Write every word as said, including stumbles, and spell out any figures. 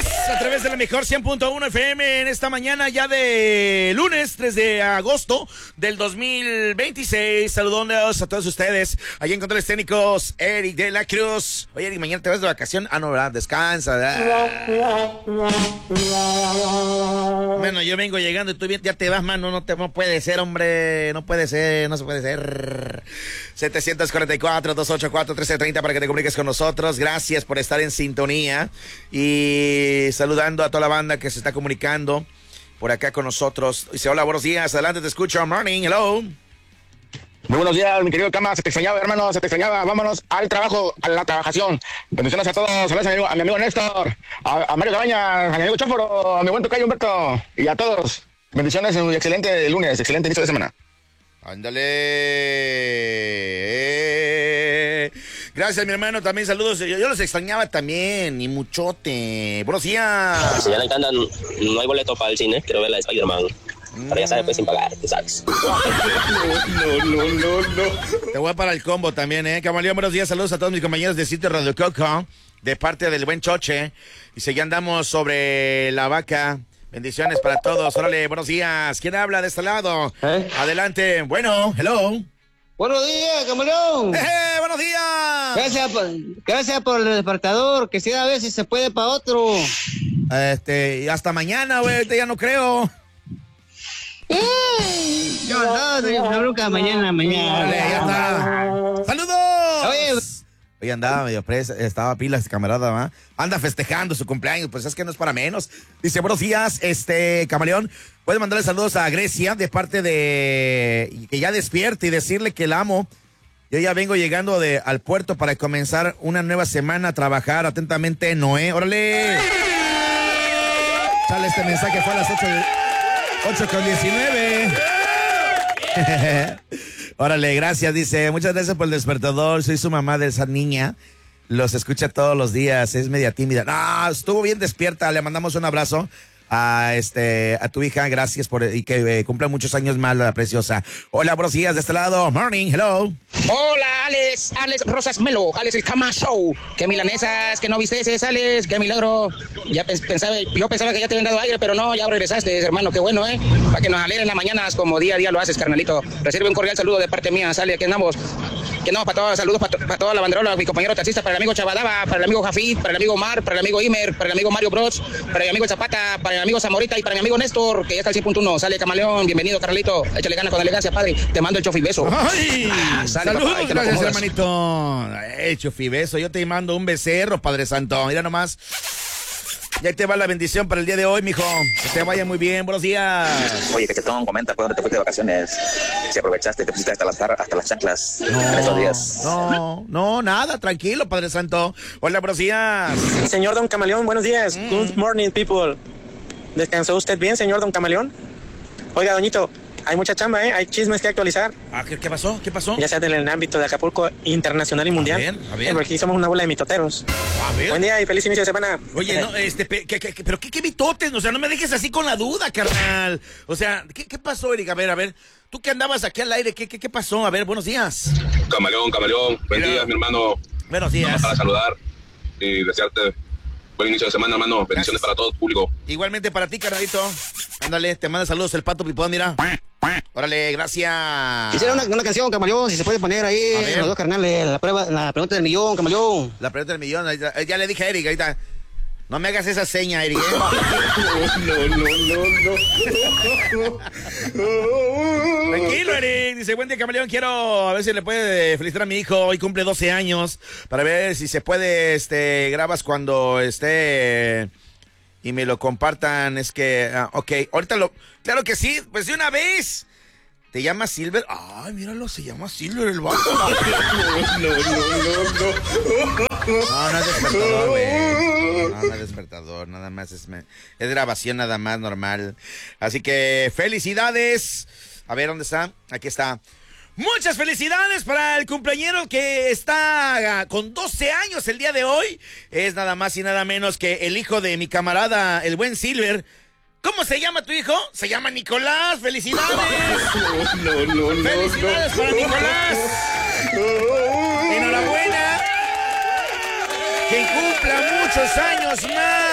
a través de la mejor cien punto uno F M en esta mañana ya de lunes tres de agosto del dos mil veintiséis. Saludos a todos ustedes. Allí en controles técnicos, Eric de la Cruz. Oye, Eric, mañana te vas de vacación. Ah, no, ¿verdad? Descansa, ¿verdad? Bueno, yo vengo llegando y tú ya te vas, mano. No, te, no puede ser, hombre. No puede ser, no se puede ser. setecientos cuarenta y cuatro, doscientos ochenta y cuatro, trece treinta para que te comuniques con nosotros. Gracias por estar en sintonía. Y saludando a toda la banda que se está comunicando por acá con nosotros. Dice, hola, buenos días. Adelante, te escucho. Morning, hello. Muy buenos días, mi querido Cama. Se te extrañaba, hermano. Se te extrañaba. Vámonos al trabajo, a la trabajación. Bendiciones a todos. Saludos a mi amigo, a mi amigo Néstor, a, a Mario Cabañas, a mi amigo Chóforo, a mi buen tocayo Humberto. Y a todos. Bendiciones. Un excelente lunes. Excelente inicio de semana. Ándale. Gracias, mi hermano. También saludos. Yo, yo los extrañaba también. Y muchote. Buenos días. Si ya le encantan, no hay boleto para el cine. Quiero ver la de Spider-Man. Pero ya sabes, pues sin pagar, tú sabes. No, no, no, no. Te voy para el combo también, ¿eh? Camaleón, buenos días. Saludos a todos mis compañeros de Sitio Radio Coco. De parte del buen Choche. Y si ya andamos sobre la vaca. Bendiciones para todos. Órale, buenos días. ¿Quién habla de este lado? ¿Eh? Adelante. Bueno, hello. Buenos días, Camaleón. ¡Eh, buenos días! Gracias por, gracias por el despertador, que si a ver si se puede para otro. Este, hasta mañana, güey, ahorita ya no creo. Yo no, no, nunca, mañana, mañana. Vale, ya está. ¡Saludos! Oye, Oye, andaba medio presa, estaba pilas, camarada, ¿va? Anda festejando su cumpleaños, pues es que no es para menos. Dice, buenos días, este, Camaleón, puedes mandarle saludos a Grecia de parte de, que ya despierte y decirle que la amo. Yo ya vengo llegando de, al puerto para comenzar una nueva semana a trabajar. Atentamente, Noé, órale. Sale este mensaje, fue a las ocho con diecinueve. Órale, gracias, dice, muchas gracias por el despertador, soy su mamá de esa niña, los escucha todos los días, es media tímida. No, estuvo bien despierta, le mandamos un abrazo a este a tu hija, gracias por y que eh, cumpla muchos años más la preciosa. Hola, buenos días de este lado, morning, hello. Hola, Alex, Alex Rosas Melo, Alex el Cama Show. Qué milanesas, que no viste ese, Alex, qué milagro. Ya pensaba, yo pensaba que ya te habían dado aire, pero no, ya regresaste, hermano, qué bueno, ¿eh? Para que nos alegren las mañanas como día a día lo haces, carnalito. Recibe un cordial saludo de parte mía, sale, aquí andamos. Que no, para todos, saludos para, para toda la banderola, mi compañero taxista, para el amigo Chavadaba, para el amigo Jafid, para el amigo Omar, para el amigo Imer, para el amigo Mario Bros, para el amigo Zapata, para el amigo Zamorita y para mi amigo Néstor, que ya está al cien punto uno. Sale, Camaleón, bienvenido, Carlito. Échale ganas con elegancia, padre. Te mando el chofibeso. ¡Ay! Ah, sale, saludos, papá, gracias, hermanito. Eh, chofibeso, yo te mando un becerro, Padre Santo. Mira nomás. Ya te va la bendición para el día de hoy, mijo. Que te vaya muy bien. Buenos días. Oye, Cachetón, comenta por dónde te fuiste de vacaciones. Si aprovechaste, te pusiste hasta las, hasta las chanclas no, en estos días. No, no, nada. Tranquilo, Padre Santo. Hola, buenos días. Señor Don Camaleón, buenos días. Mm. Good morning, people. ¿Descansó usted bien, señor Don Camaleón? Oiga, doñito, hay mucha chamba, ¿eh? Hay chismes que actualizar. Ah, ¿qué, qué pasó? ¿Qué pasó? Ya sea en el ámbito de Acapulco internacional y mundial. A ver, a ver. Porque aquí somos una bola de mitoteros. A ver. Buen día y feliz inicio de semana. Oye, no, este, pe, que, que, pero qué, qué mitotes, o sea, no me dejes así con la duda, carnal. O sea, ¿qué, qué pasó, Eric? A ver, a ver, tú que andabas aquí al aire, ¿qué, qué, qué pasó? A ver, buenos días. Camaleón, Camaleón, buen día, mi hermano. Buenos días. Vamos para saludar y desearte buen inicio de semana, hermano. Bendiciones para todo el público. Igualmente para ti, carnalito. Ándale, te manda saludos el Pato Pipón, mira. Órale, gracias. Quisiera una, una canción, Camaleón, si se puede poner ahí, los dos carnales, la prueba, la pregunta del millón, Camaleón. La pregunta del millón, ya, ya le dije a Eric, ahorita. No me hagas esa seña, Eric. ¿eh? No, no, no, no. Tranquilo, Eric. Dice, buen día, Camaleón. Quiero a ver si le puede felicitar a mi hijo. Hoy cumple doce años. Para ver si se puede, este, grabas cuando esté y me lo compartan. Es que, ah, ok, ahorita lo, claro que sí, pues de una vez. ¿Te llamas Silver? Ay, míralo, se llama Silver el vato. No, no, no, no. No, no es despertador, güey. No, no es despertador, nada más es, es grabación nada más normal. Así que felicidades. A ver, ¿dónde está? Aquí está. Muchas felicidades para el cumpleañero que está con doce años el día de hoy. Es nada más y nada menos que el hijo de mi camarada, el buen Silver. ¿Cómo se llama tu hijo? Se llama Nicolás. ¡Felicidades! No, no, no, no. ¡Felicidades para Nicolás! ¡Enhorabuena! ¡Que cumpla muchos años más!